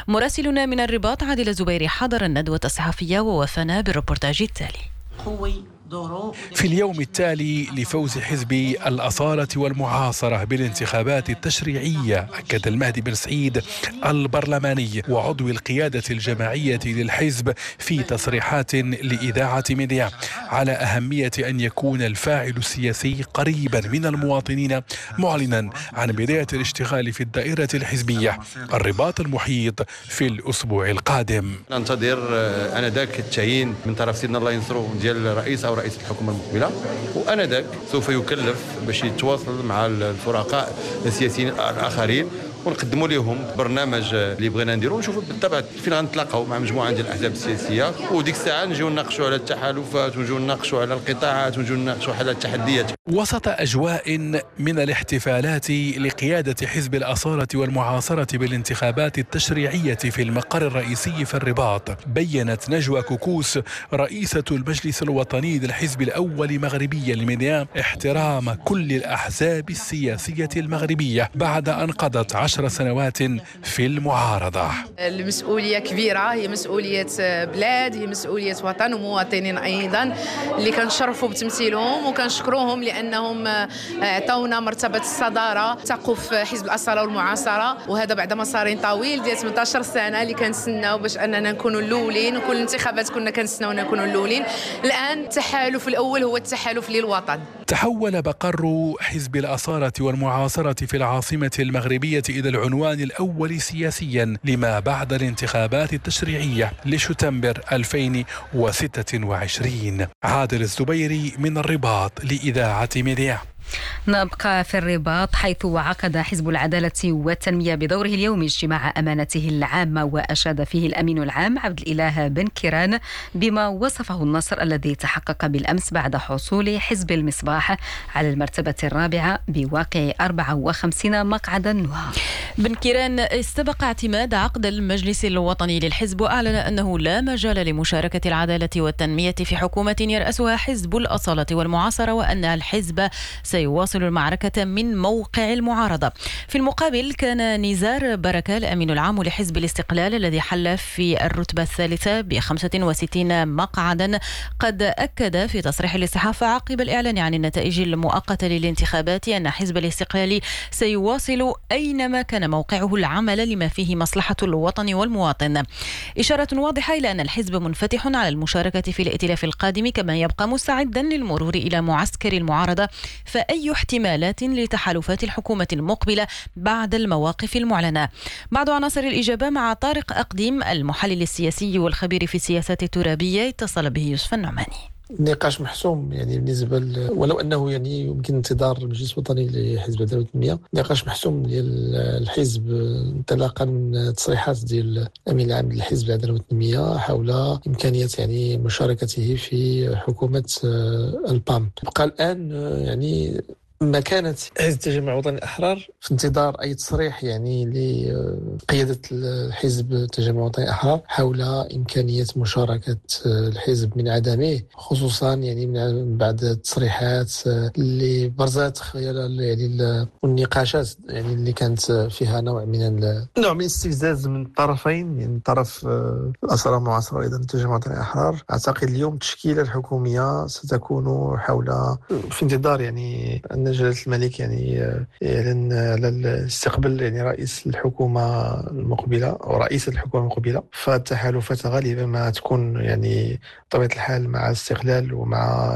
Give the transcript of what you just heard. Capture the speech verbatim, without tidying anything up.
مراسلنا من الرباط عادل الزبيري حضر الندوة الصحفية ووفانا بالريبورتاج التالي. في اليوم التالي لفوز حزب الأصالة والمعاصرة بالانتخابات التشريعية، أكد المهدي بن سعيد البرلماني وعضو القيادة الجماعية للحزب في تصريحات لإذاعة ميديا على أهمية أن يكون الفاعل السياسي قريبا من المواطنين، معلنا عن بداية الاشتغال في الدائرة الحزبية. الرباط المحيط في الأسبوع القادم. ننتظر أنا ذاك التعيين من طرف سيدنا الله ينصرو ديال رئيس أو رئيس الحكومة المقبلة، وأنا ذاك سوف يكلف باش يتواصل مع الفرقاء السياسيين الآخرين ونقدموا لهم برنامج اللي بغينا نديرو، ونشوفوا بالطبع فين غنتلاقاو مع مجموعه ديال الاحزاب السياسيه، وديك الساعه نجيو نناقشوا على التحالفات ونجيو نناقشوا على القطاعات ونجيو نناقشوا على التحديات. وسط اجواء من الاحتفالات لقياده حزب الاصاله والمعاصره بالانتخابات التشريعيه في المقر الرئيسي في الرباط، بينت نجوى كوكوس رئيسه المجلس الوطني للحزب الاول مغربيا للميديا احترام كل الاحزاب السياسيه المغربيه بعد ان قضت عشر سنوات في المعارضة. المسؤولية كبيرة، هي مسؤولية بلاد، هي مسؤولية وطن ومواطنين أيضا اللي كنشرفوا بتمثيلهم وكنشكروهم لأنهم اعطونا مرتبة الصدارة تقف حزب الأصالة والمعاصرة، وهذا بعد مسار طويل ديال ثمانية عشر سنة اللي كنتسناو باش أننا نكونوا الأولين، وكل الانتخابات كنا كنتسناو نكونوا الأولين. الآن التحالف الأول هو التحالف للوطن. تحول مقر حزب الأصالة والمعاصرة في العاصمة المغربية إلى العنوان الأول سياسيا لما بعد الانتخابات التشريعية لشتنبر ألفين وستة وعشرين. عادل الزبيري من الرباط لإذاعة ميديا. نبقى في الرباط حيث عقد حزب العدالة والتنمية بدوره اليومي اجتماع أمانته العامة، وأشاد فيه الأمين العام عبد الإله بن كيران بما وصفه النصر الذي تحقق بالأمس بعد حصول حزب المصباح على المرتبة الرابعة بواقع أربعة وخمسين مقعدا نوها. بن كيران استبق اعتماد عقد المجلس الوطني للحزب، وأعلن أنه لا مجال لمشاركة العدالة والتنمية في حكومة يرأسها حزب الأصالة والمعاصرة، وأن الحزب سيواصل المعركة من موقع المعارضة. في المقابل كان نزار بركة الأمين العام لحزب الاستقلال الذي حل في الرتبة الثالثة بخمسة وستين مقعدا قد أكد في تصريح للصحافة عقب الإعلان عن النتائج المؤقتة للانتخابات أن حزب الاستقلال سيواصل أينما كان موقعه العمل لما فيه مصلحة الوطن والمواطن، إشارة واضحة إلى أن الحزب منفتح على المشاركة في الائتلاف القادم، كما يبقى مستعدا للمرور إلى معسكر المعارضة فأي احتمالات لتحالفات الحكومة المقبلة بعد المواقف المعلنة. بعض عناصر الإجابة مع طارق أقديم المحلل السياسي والخبير في السياسات الترابية اتصل به يوسف النعماني. نقاش محسوم يعني بالنسبه ل... ولو انه يعني يمكن انتظار المجلس الوطني لحزب العداله والتنميه، نقاش محسوم ديال الحزب انطلاقا من تصريحات ديال الامين العام للحزب العداله والتنميه حول امكانيه يعني مشاركته في حكومه البام. بقى الان يعني مكانة حزب التجمع الوطني الأحرار في انتظار أي تصريح يعني لقيادة الحزب التجمع الوطني الأحرار حول إمكانية مشاركة الحزب من عدمه، خصوصا يعني من بعد التصريحات اللي برزت خلال يعني النقاشات يعني اللي كانت فيها نوع من نوع من الاستفزاز من الطرفين، يعني طرف الأصالة والمعاصرة وأيضا التجمع الوطني الأحرار. أعتقد اليوم التشكيلة الحكومية ستكون حول في انتظار يعني جلالة الملك يعني يعلن على الاستقبال يعني رئيس الحكومة المقبلة أو رئيسة الحكومة المقبلة، فالتحالفات غالبا ما تكون يعني بطبيعة الحال مع الاستقلال ومع